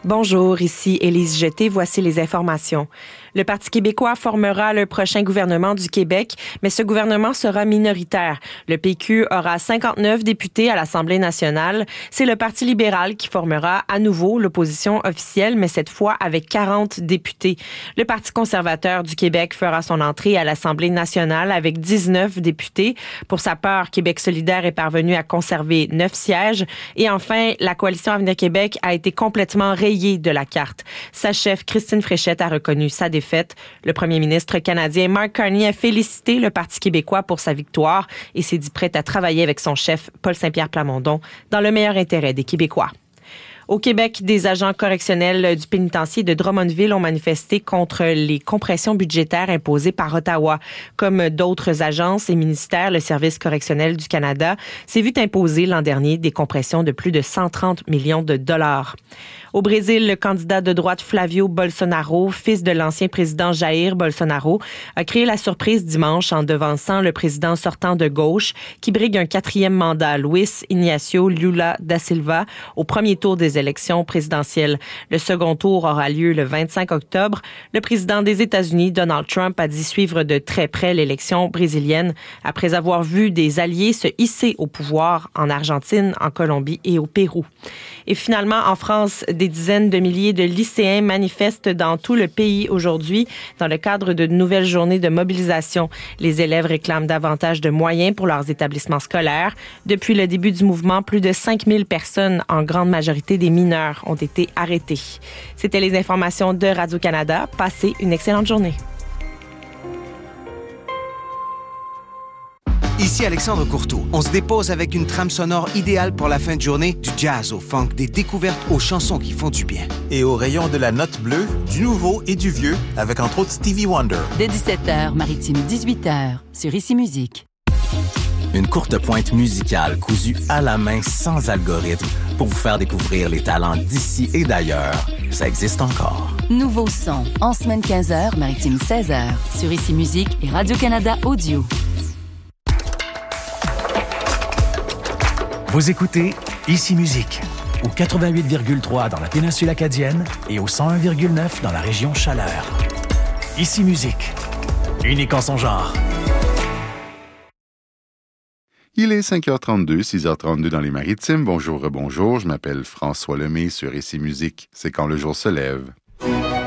Bonjour, ici Élise Jeté. Voici les informations. Le Parti québécois formera le prochain gouvernement du Québec, mais ce gouvernement sera minoritaire. Le PQ aura 59 députés à l'Assemblée nationale. C'est le Parti libéral qui formera à nouveau l'opposition officielle, mais cette fois avec 40 députés. Le Parti conservateur du Québec fera son entrée à l'Assemblée nationale avec 19 députés. Pour sa part, Québec solidaire est parvenu à conserver 9 sièges. Et enfin, la coalition Avenir Québec a été complètement rayée de la carte. Sa chef, Christine Fréchette, a reconnu sa défaite. Le premier ministre canadien Mark Carney a félicité le Parti québécois pour sa victoire et s'est dit prêt à travailler avec son chef, Paul Saint-Pierre Plamondon, dans le meilleur intérêt des Québécois. Au Québec, des agents correctionnels du pénitencier de Drummondville ont manifesté contre les compressions budgétaires imposées par Ottawa. Comme d'autres agences et ministères, le Service correctionnel du Canada s'est vu imposer l'an dernier des compressions de plus de 130 millions de dollars. Au Brésil, le candidat de droite Flavio Bolsonaro, fils de l'ancien président Jair Bolsonaro, a créé la surprise dimanche en devançant le président sortant de gauche qui brigue un 4e mandat, Luiz Inácio Lula da Silva, au premier tour des élections présidentielles. Le second tour aura lieu le 25 octobre. Le président des États-Unis, Donald Trump, a dit suivre de très près l'élection brésilienne après avoir vu des alliés se hisser au pouvoir en Argentine, en Colombie et au Pérou. Et finalement, en France, des dizaines de milliers de lycéens manifestent dans tout le pays aujourd'hui dans le cadre de nouvelles journées de mobilisation. Les élèves réclament davantage de moyens pour leurs établissements scolaires. Depuis le début du mouvement, plus de 5000 personnes, en grande majorité des mineurs, ont été arrêtées. C'était les informations de Radio-Canada. Passez une excellente journée. Ici Alexandre Courteau. On se dépose avec une trame sonore idéale pour la fin de journée, du jazz au funk, des découvertes aux chansons qui font du bien. Et au rayon de la note bleue, du nouveau et du vieux, avec entre autres Stevie Wonder. Dès 17h, Maritime 18h, sur Ici Musique. Une courte pointe musicale cousue à la main sans algorithme pour vous faire découvrir les talents d'ici et d'ailleurs. Ça existe encore. Nouveau son, en semaine 15h, Maritime 16h, sur Ici Musique et Radio-Canada Audio. Vous écoutez Ici Musique, au 88,3 dans la péninsule acadienne et au 101,9 dans la région Chaleur. Ici Musique, unique en son genre. Il est 5h32, 6h32 dans les Maritimes. Bonjour, bonjour, je m'appelle François Lemay sur Ici Musique. C'est quand le jour se lève.